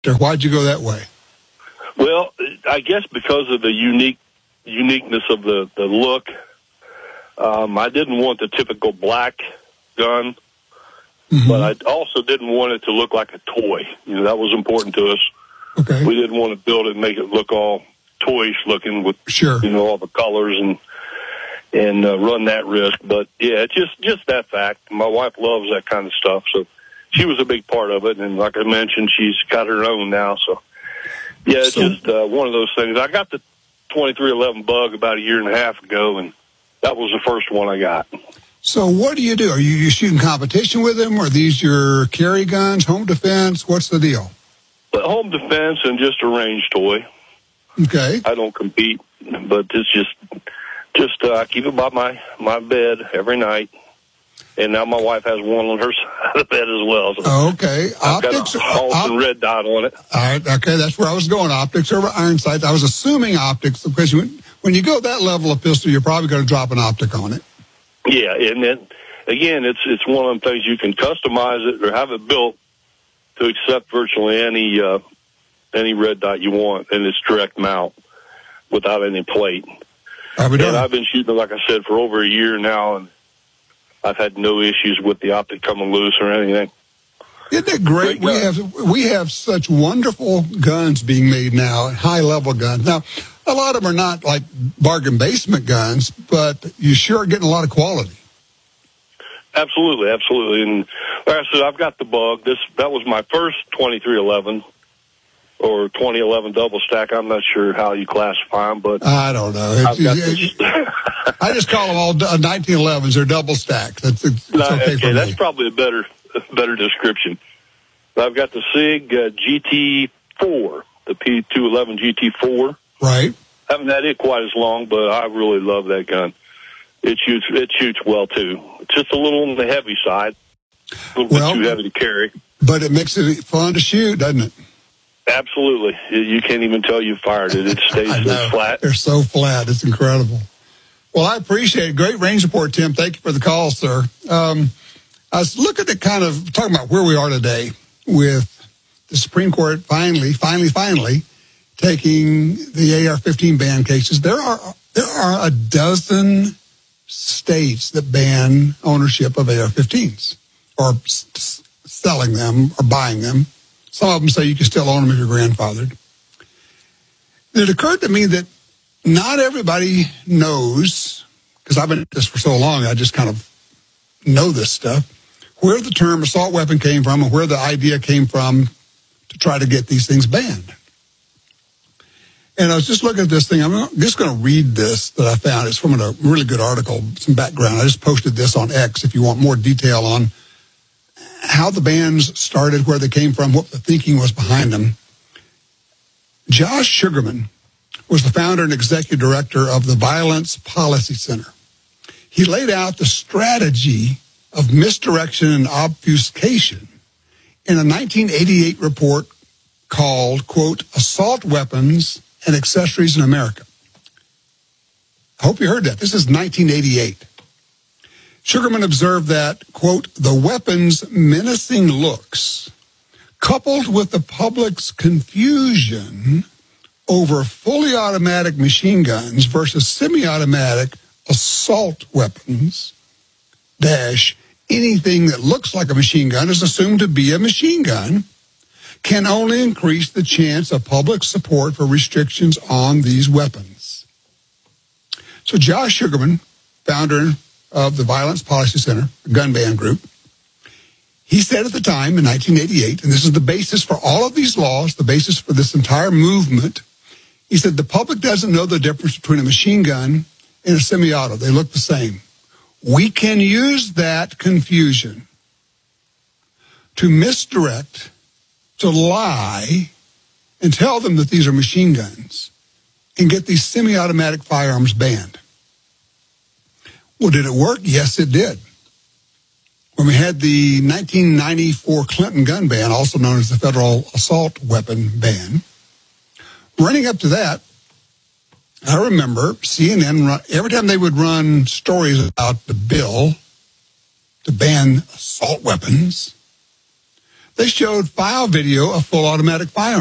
Why'd you go that way? Well, I guess because of the uniqueness of the look. I didn't want the typical black gun, but I also didn't want it to look like a toy. That was important to us. Okay. We didn't want to build it and make it look all toyish looking with, all the colors and run that risk. But yeah, just that fact. My wife loves that kind of stuff, so she was a big part of it. And like I mentioned, she's got her own now. So yeah, it's just one of those things. I got the 2311 Bug about a year and a half ago, and that was the first one I got. So what do? Are you shooting competition with them? Or are these your carry guns, home defense? What's the deal? But home defense and just a range toy. Okay. I don't compete, but it's just I keep it by my bed every night. And now my wife has one on her side of the bed as well. So okay. I've got a Halston red dot on it. All right. Okay, that's where I was going. Optics over iron sights. I was assuming optics because when you go that level of pistol, you're probably going to drop an optic on it. Yeah, and then again, it's one of them things you can customize it or have it built to accept virtually any red dot you want, and it's direct mount without any plate. And I've been shooting, like I said, for over a year now, and I've had no issues with the optic coming loose or anything. Isn't it great? We have such wonderful guns being made now, high level guns. Now, a lot of them are not like bargain basement guns, but you sure are getting a lot of quality. Absolutely. And like I said, I've got the Bug. That was my first 2311 or 2011 double stack. I'm not sure how you classify them, but I don't know. I just call them all 1911s. They're double stacked. It's okay for me. That's probably a better description. I've got the SIG GT4, the P211 GT4. Right. Haven't had it quite as long, but I really love that gun. It shoots well too. It's just a little on the heavy side, a little bit too heavy to carry. But it makes it fun to shoot, doesn't it? Absolutely. You can't even tell you fired it. It stays flat. They're so flat. It's incredible. Well, I appreciate it. Great range report, Tim. Thank you for the call, sir. I was looking at talking about where we are today with the Supreme Court finally taking the AR-15 ban cases. There are a dozen states that ban ownership of AR-15s or selling them or buying them. Some of them say you can still own them if you're grandfathered. It occurred to me that not everybody knows, because I've been at this for so long, I just kind of know this stuff, where the term assault weapon came from and where the idea came from to try to get these things banned. And I was just looking at this thing. I'm just going to read this that I found. It's from a really good article, some background. I just posted this on X if you want more detail on how the bans started, where they came from, what the thinking was behind them. Josh Sugarman was the founder and executive director of the Violence Policy Center. He laid out the strategy of misdirection and obfuscation in a 1988 report called, quote, Assault Weapons and Accessories in America. I hope you heard that. This is 1988. Sugarman observed that, quote, the weapon's menacing looks, coupled with the public's confusion over fully automatic machine guns versus semi-automatic assault weapons, anything that looks like a machine gun is assumed to be a machine gun, can only increase the chance of public support for restrictions on these weapons. So Josh Sugarman, founder of the Violence Policy Center, a gun ban group, he said at the time in 1988, and this is the basis for all of these laws, the basis for this entire movement, he said the public doesn't know the difference between a machine gun and a semi-auto. They look the same. We can use that confusion to misdirect, to lie, and tell them that these are machine guns and get these semi-automatic firearms banned. Well, did it work? Yes, it did. When we had the 1994 Clinton gun ban, also known as the federal assault weapon ban, running up to that, I remember CNN, every time they would run stories about the bill to ban assault weapons, They showed file video of full automatic firearms.